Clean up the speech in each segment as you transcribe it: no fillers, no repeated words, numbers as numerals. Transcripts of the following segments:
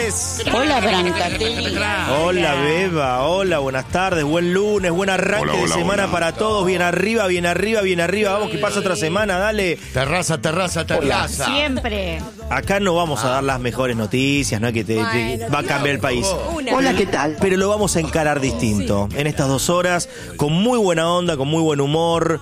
tardes. Hola, Brancatelli. Hola, Beba. Hola, buenas tardes. Buen lunes, buen arranque de semana para todos. Bien arriba, bien arriba, bien arriba. Vamos, que pasa otra semana, dale. Terraza. Siempre. Acá no vamos a dar las mejores noticias, no es que te va a cambiar el país. Hola, ¿qué tal? Pero lo vamos a encarar distinto. En estas 2 horas, con muy buena onda, con muy buen humor,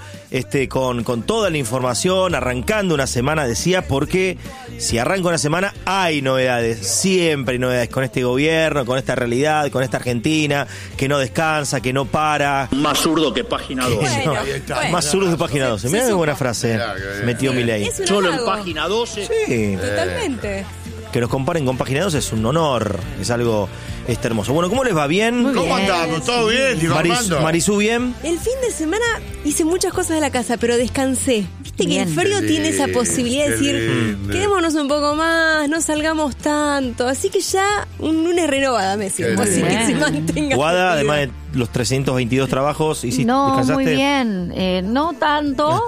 con toda la información, arrancando una semana, decía, porque si arranca una semana hay novedades, siempre hay novedades con este gobierno, con esta realidad, con esta Argentina, que no descansa, que no para. Más zurdo que página 12. Más zurdo que página 12. Mirá qué buena frase metió Milei. Solo en página 12. Sí. Totalmente. Que nos comparen con página 12 es un honor, es algo hermoso. Bueno, ¿cómo les va? ¿Bien? ¿Cómo andamos? ¿Todo bien? Marisú, ¿bien? El fin de semana hice muchas cosas de la casa, pero descansé. Viste que el frío tiene esa posibilidad de decir, quedémonos un poco más, no salgamos tanto. Así que ya un lunes renovada me siento, así que se mantenga. Guada, además de los 322 trabajos, ¿descansaste? Muy bien. No tanto,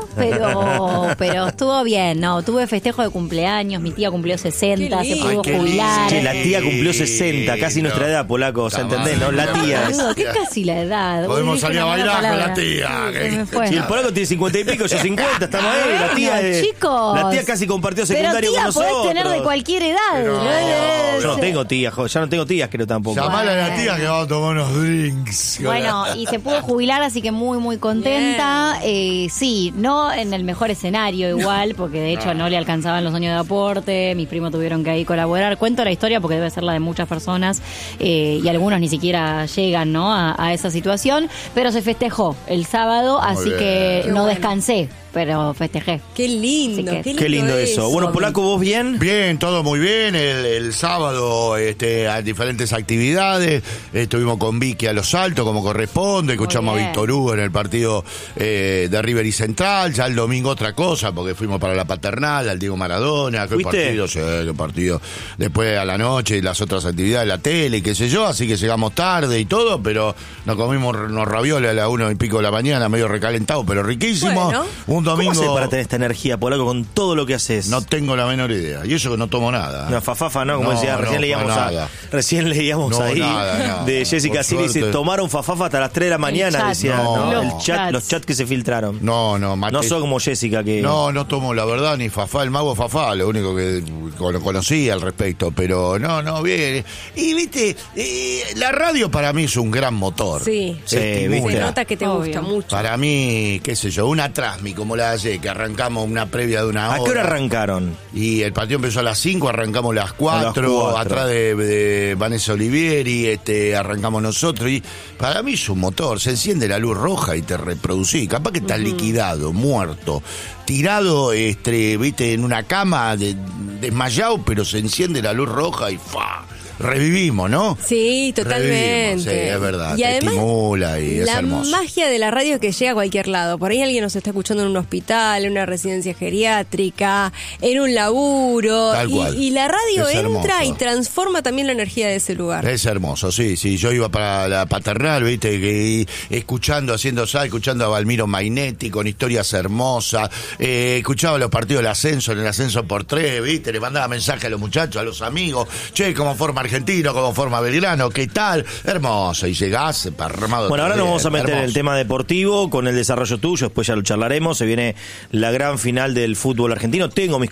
pero estuvo bien. No, tuve festejo de cumpleaños, mi tía cumplió 60, se pudo jubilar. Che, la tía cumplió 60, casi nuestra edad, polaco, o sea, ¿entendés, no? La tía es... ¿Qué casi la edad? Podemos salir a bailar con la tía. Si el polaco tiene 50 y pico, yo 50, estamos ahí. La tía chicos. La tía casi compartió secundario con nosotros. Pero tía podés tener de cualquier edad. Yo no tengo tías, ya no tengo tías, creo tampoco. Llamala a la tía que vamos a tomar unos drinks. Bueno, y se pudo jubilar, así que muy, muy contenta. Sí, no en el mejor escenario igual, porque de hecho no le alcanzaban los años de aporte, mis primos tuvieron que ahí colaborar. Cuento la historia porque debe ser la de muchas personas y algunos ni siquiera llegan, ¿no? a esa situación, pero se festejó el sábado, así que no descansé, pero festejé. Qué lindo, qué lindo eso. Bueno, polaco, ¿vos bien? Bien, todo muy bien. El sábado a diferentes actividades. Estuvimos con Vicky a los saltos, como corresponde. Escuchamos a Víctor Hugo en el partido de River y Central. Ya el domingo otra cosa, porque fuimos para la Paternal, al Diego Maradona. ¿Qué partido? Sí, qué partido. Después a la noche y las otras actividades, la tele y qué sé yo. Así que llegamos tarde y todo, pero nos comimos unos ravioles a las 1:00 de la mañana, medio recalentado, pero riquísimo. Bueno. Un domingo. ¿Cómo haces para tener esta energía, polaco, con todo lo que haces? No tengo la menor idea. Y eso que no tomo nada. No, fafafa, ¿no? Como decía, recién leíamos ahí de Jessica Silva, dice, tomaron fafafa hasta las 3 de la mañana, decía, los chats que se filtraron. No soy como Jessica que... No tomo la verdad ni fafá, el mago fafá, lo único que conocí al respecto, pero no, bien. Y viste, la radio para mí es un gran motor. Sí, ¿viste? Se nota que te gusta mucho. Para mí, qué sé yo, una Trasmi como la de ayer, que arrancamos una previa de una hora. ¿A qué hora arrancaron? Y el partido empezó a las 5, arrancamos las 4, atrás de Vanessa Olivieri, arrancamos nosotros, y para mí es un motor, se enciende la luz roja y te reproducís, capaz que estás liquidado, muerto, tirado, viste, en una cama, desmayado, pero se enciende la luz roja y ¡fa! Revivimos, ¿no? Sí, totalmente. Sí, es verdad. Y además, estimula y es hermoso. La magia de la radio es que llega a cualquier lado. Por ahí alguien nos está escuchando en un hospital, en una residencia geriátrica, en un laburo. Tal cual. Y la radio es entra hermoso. Y transforma también la energía de ese lugar. Es hermoso, sí. Yo iba para la Paternal, viste, que escuchando a Valmiro Mainetti con historias hermosas. Escuchaba los partidos del ascenso, en el ascenso por 3, viste, le mandaba mensajes a los muchachos, a los amigos. Che, cómo forma Argentino, como forma Belgrano, ¿qué tal? Hermoso, y llegás armado. Bueno, ahora nos vamos a meter hermoso. en el tema deportivo, con el desarrollo tuyo, después ya lo charlaremos, se viene la gran final del fútbol argentino, tengo mis